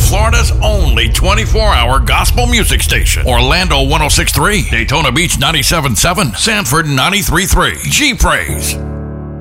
Florida's only 24-hour gospel music station. Orlando 106.3, Daytona Beach 97.7, Sanford 93.3. G-Praise.